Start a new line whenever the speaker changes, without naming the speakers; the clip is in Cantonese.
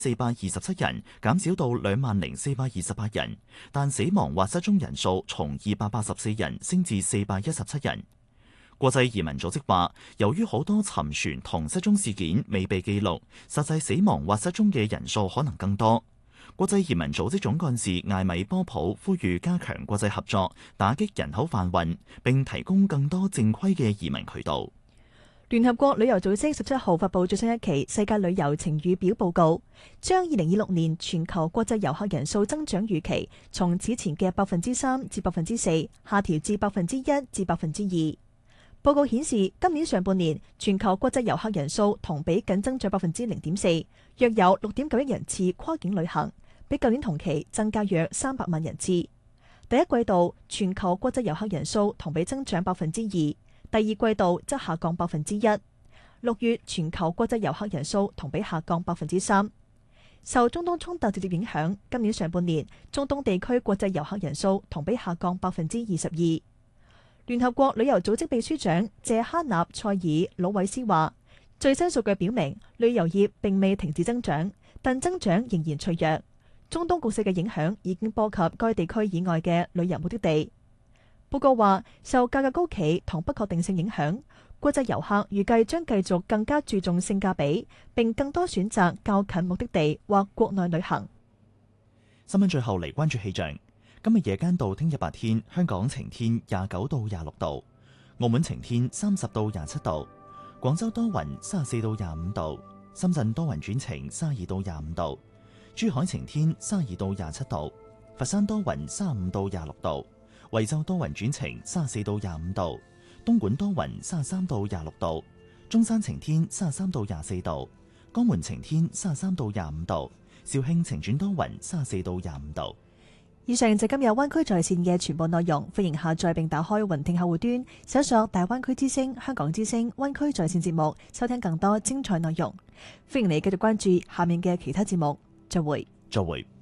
427人，減少到20,428人，但死亡或失蹤人數從284人升至417人。國際移民組織話，由於好多沉船同失蹤事件未被記錄，實際死亡或失蹤嘅人數可能更多。國際移民組織總幹事艾米波普呼籲加強國際合作，打擊人口販運，並提供更多正規嘅移民渠道。
聯合國旅遊組織17號發布最新一期世界旅遊晴雨表報告，將2026年全球國際遊客人數增長預期從此前嘅3%至4%下調至1%至2%。報告顯示，今年上半年全球國際遊客人數同比僅增長0.4%，約有6.9億人次跨境旅行，比舊年同期增加約300萬人次。第一季度全球國際遊客人數同比增長2%。第二季度則下降1%。6月全球國際遊客人數同比下降3%。受中東衝突直接影響，今年上半年中東地區國際遊客人數同比下降22%。聯合國旅遊組織秘書長謝哈納塞爾魯韋斯話：最新數據表明，旅遊業並未停止增長，但增長仍然脆弱。中東局勢嘅影響已經波及該地區以外嘅旅遊目的地。報告話，受價格高企同不確定性影響，國際遊客預計將繼續更加注重性價比，並更多選擇較近目的地或國內旅行。
新聞最後嚟關注氣象。今日夜間到聽日白天，香港晴天29到26度，澳門晴天30到27度，廣州多雲34到25度，深圳多雲轉晴32到25度，珠海晴天32到27度，佛山多雲35到26度，惠州多雲轉晴34到25度，東莞多雲33到26度，中山晴天33到24度，江門晴天33到25度，肇慶晴轉多雲34到25度。
以上就今日灣區在線嘅全部內容，歡迎下載並打開雲聽客戶端，搜索大灣區之聲、香港之聲、灣區在線節目，收聽更多精彩內容。歡迎你繼續關注下面嘅其他節目，再會。